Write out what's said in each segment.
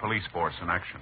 Police force in action.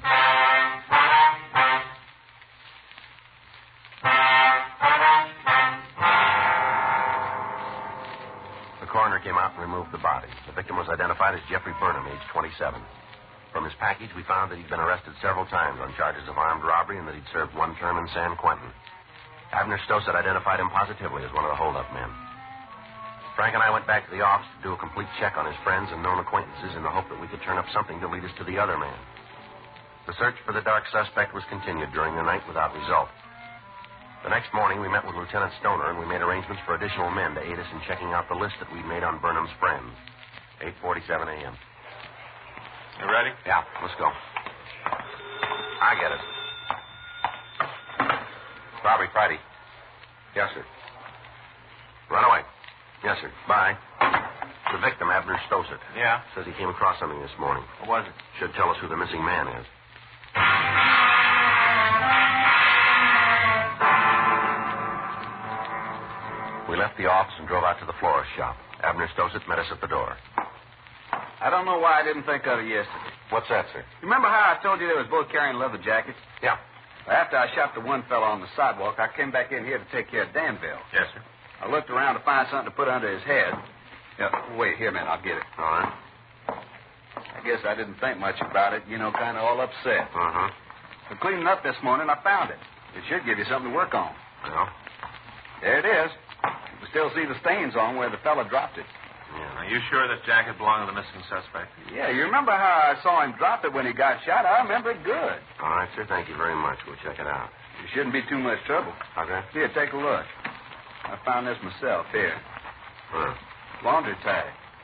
The coroner came out and removed the body. The victim was identified as Jeffrey Burnham, age 27. From his package, we found that he'd been arrested several times on charges of armed robbery and that he'd served one term in San Quentin. Abner Stossett identified him positively as one of the holdup men. Frank and I went back to the office to do a complete check on his friends and known acquaintances in the hope that we could turn up something to lead us to the other man. The search for the dark suspect was continued during the night without result. The next morning, we met with Lieutenant Stoner, and we made arrangements for additional men to aid us in checking out the list that we'd made on Burnham's friends. 8:47 a.m. You ready? Yeah, let's go. I get it. Robbery Friday. Yes, sir. Runaway. Yes, sir. Bye. The victim, Abner Stossett. Yeah? Says he came across something this morning. What was it? Should tell us who the missing man is. We left the office and drove out to the florist shop. Abner Stossett met us at the door. I don't know why I didn't think of it yesterday. What's that, sir? You remember how I told you they was both carrying leather jackets? Yeah. After I shot the one fellow on the sidewalk, I came back in here to take care of Danville. Yes, sir. I looked around to find something to put under his head. Wait, here a minute, I'll get it. All right. I guess I didn't think much about it, kind of all upset. Uh-huh. But cleaning up this morning, I found it. It should give you something to work on. Well? There it is. You can still see the stains on where the fella dropped it. Yeah. Are you sure this jacket belonged to the missing suspect? Yeah, you remember how I saw him drop it when he got shot? I remember it good. All right, sir. Thank you very much. We'll check it out. It shouldn't be too much trouble. Okay. Here, take a look. I found this myself. Here. Huh. Laundry tag.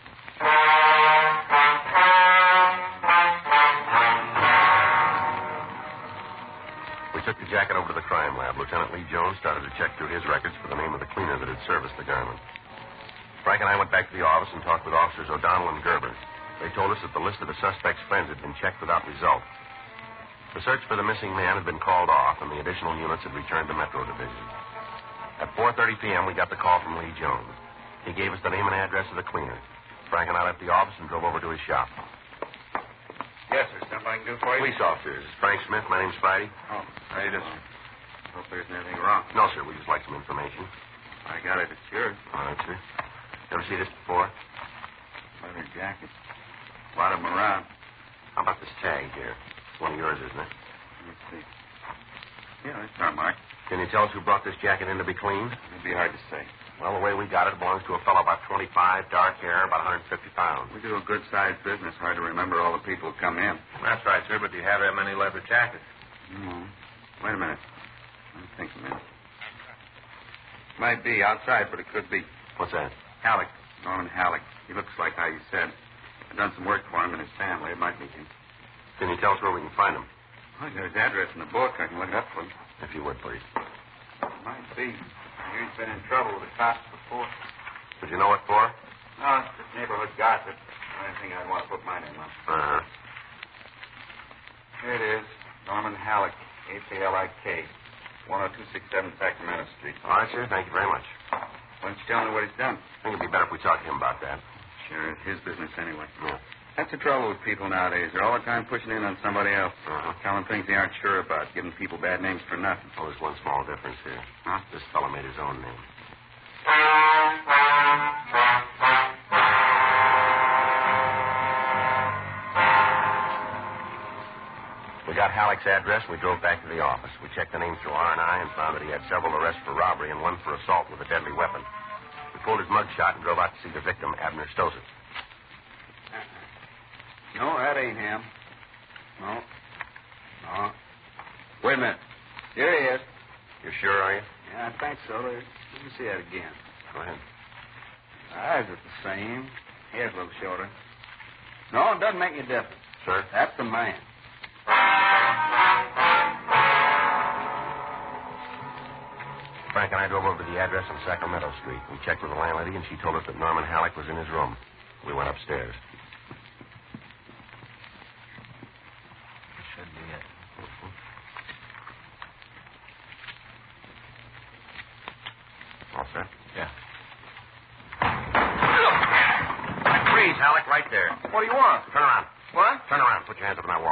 We took the jacket over to the crime lab. Lieutenant Lee Jones started to check through his records for the name of the cleaner that had serviced the garment. Frank and I went back to the office and talked with officers O'Donnell and Gerber. They told us that the list of the suspect's friends had been checked without result. The search for the missing man had been called off, and the additional units had returned to Metro Division. At 4:30 p.m., we got the call from Lee Jones. He gave us the name and address of the cleaner. Frank and I left the office and drove over to his shop. Yes, sir. Something I can do for you? Police officers. This is Frank Smith. My name's Friday. Oh, how you doing? Hope there isn't anything wrong. No, sir. We just like some information. I got it. It's yours. All right, sir. Ever see this before? Leather jacket. A lot of them around. How about this tag here? It's one of yours, isn't it? Let's see. Yeah, that's our mark. Can you tell us who brought this jacket in to be cleaned? It'd be hard to say. Well, the way we got it belongs to a fellow about 25, dark hair, about 150 pounds. We do a good-sized business. Hard to remember all the people who come in. That's right, sir, but do you have that many leather jackets? No. Wait a minute. Let me think a minute. Might be outside, but it could be. What's that? Halleck. Norman Halleck. He looks like how you said. I've done some work for him and his family. It might be him. Can you tell us where we can find him? I got his address in the book. I can look it up for you. If you would, please. Might be. I hear he's been in trouble with the cops before. Would you know what for? No, it's just neighborhood gossip. I didn't think I'd want to put my name on. Uh-huh. Here it is. Norman Halleck, H-A-L-I-K, 10267 Sacramento Street. All right, sir. Thank you very much. Why don't you tell me what he's done? I think it'd be better if we talk to him about that. Sure, it's his business anyway. Yeah. That's the trouble with people nowadays. They're all the time pushing in on somebody else. Uh-huh. Telling things they aren't sure about, giving people bad names for nothing. Oh, there's one small difference here. Huh? This fellow made his own name. We got Halleck's address, and we drove back to the office. We checked the name through R&I and found that he had several arrests for robbery and one for assault with a deadly weapon. We pulled his mugshot and drove out to see the victim, Abner Stossett. No, that ain't him. No. Wait a minute. Here he is. You sure, are you? Yeah, I think so. Let me see that again. Go ahead. Eyes are the same. Head's a little shorter. No, it doesn't make any difference. Sir? That's the man. Frank and I drove over to the address on Sacramento Street. We checked with the landlady, and she told us that Norman Halleck was in his room. We went upstairs. Should be it. All set? Yeah. Freeze, Halleck, right there. What do you want? Turn around. What? Turn around. Put your hands up on that wall.